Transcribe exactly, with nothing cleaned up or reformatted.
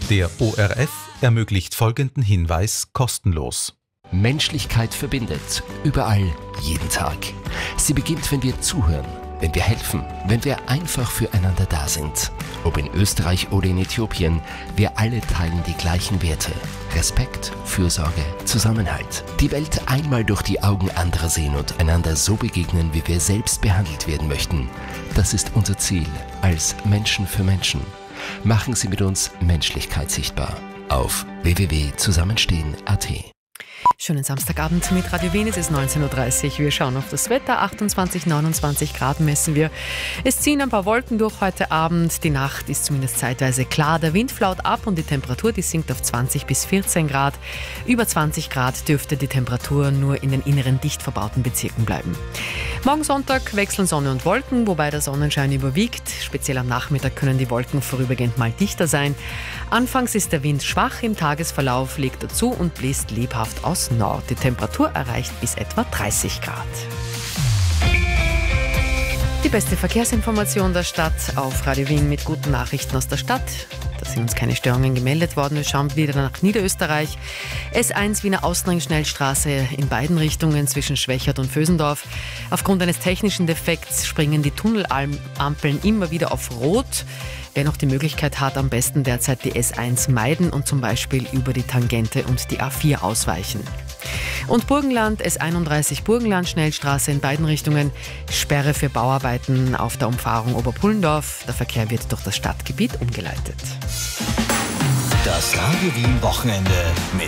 Der O R F ermöglicht folgenden Hinweis kostenlos. Menschlichkeit verbindet. Überall, jeden Tag. Sie beginnt, wenn wir zuhören, wenn wir helfen, wenn wir einfach füreinander da sind. Ob in Österreich oder in Äthiopien, wir alle teilen die gleichen Werte. Respekt, Fürsorge, Zusammenhalt. Die Welt einmal durch die Augen anderer sehen und einander so begegnen, wie wir selbst behandelt werden möchten. Das ist unser Ziel als Menschen für Menschen. Machen Sie mit uns Menschlichkeit sichtbar auf w w w punkt zusammenstehen punkt a t. Schönen Samstagabend mit Radio Wien, es ist neunzehn Uhr dreißig. Wir schauen auf das Wetter, achtundzwanzig, neunundzwanzig Grad messen wir. Es ziehen ein paar Wolken durch heute Abend, die Nacht ist zumindest zeitweise klar. Der Wind flaut ab und die Temperatur, die sinkt auf zwanzig bis vierzehn Grad. Über zwanzig Grad dürfte die Temperatur nur in den inneren dicht verbauten Bezirken bleiben. Morgen Sonntag wechseln Sonne und Wolken, wobei der Sonnenschein überwiegt. Speziell am Nachmittag können die Wolken vorübergehend mal dichter sein. Anfangs ist der Wind schwach, im Tagesverlauf legt er zu und bläst lebhaft aus Nord. Die Temperatur erreicht bis etwa dreißig Grad. Die beste Verkehrsinformation der Stadt auf Radio Wien mit guten Nachrichten aus der Stadt. Da sind uns keine Störungen gemeldet worden. Wir schauen wieder nach Niederösterreich. S eins Wiener Außenring-Schnellstraße in beiden Richtungen zwischen Schwächert und Vösendorf. Aufgrund eines technischen Defekts springen die Tunnelampeln immer wieder auf Rot. Wer noch die Möglichkeit hat, am besten derzeit die S eins meiden und zum Beispiel über die Tangente und die A vier ausweichen. Und Burgenland, S einunddreißig Burgenland, Schnellstraße in beiden Richtungen, Sperre für Bauarbeiten auf der Umfahrung Oberpullendorf. Der Verkehr wird durch das Stadtgebiet umgeleitet. Das Radio Wien Wochenende mit